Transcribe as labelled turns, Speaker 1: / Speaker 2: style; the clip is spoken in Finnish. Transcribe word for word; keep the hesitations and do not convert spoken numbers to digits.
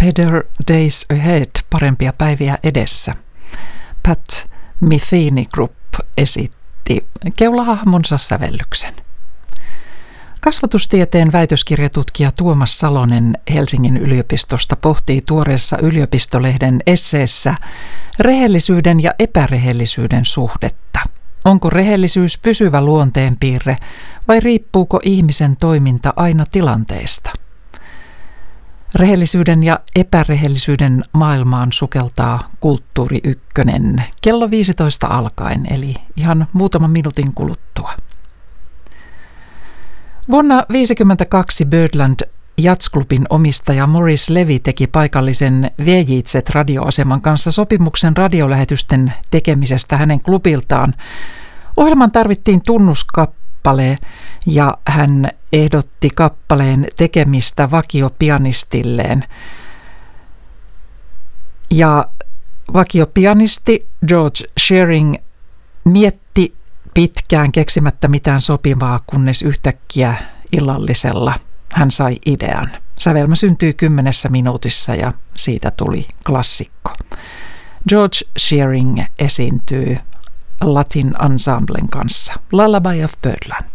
Speaker 1: Better Days Ahead, parempia päiviä edessä. Pat Metheny Group esitti keulahahmonsa sävellyksen. Kasvatustieteen väitöskirjatutkija Tuomas Salonen Helsingin yliopistosta pohtii tuoreessa yliopistolehden esseessä rehellisyyden ja epärehellisyyden suhdetta. Onko rehellisyys pysyvä luonteenpiirre vai riippuuko ihmisen toiminta aina tilanteesta? Rehellisyyden ja epärehellisyyden maailmaan sukeltaa Kulttuuri Ykkönen kello viisitoista alkaen, eli ihan muutaman minuutin kuluttua. Vuonna tuhatyhdeksänsataaviisikymmentäkaksi Birdland Jazzklubin omistaja Morris Levy teki paikallisen V J Z-radioaseman kanssa sopimuksen radiolähetysten tekemisestä hänen klubiltaan. Ohjelman tarvittiin tunnuskappale ja hän ehdotti kappaleen tekemistä vakiopianistilleen. Ja vakiopianisti George Shearing mietti pitkään keksimättä mitään sopivaa, kunnes yhtäkkiä illallisella hän sai idean. Sävelmä syntyi kymmenessä minuutissa ja siitä tuli klassikko. George Shearing esiintyy Latin Ensemblen kanssa. Lullaby of Birdland.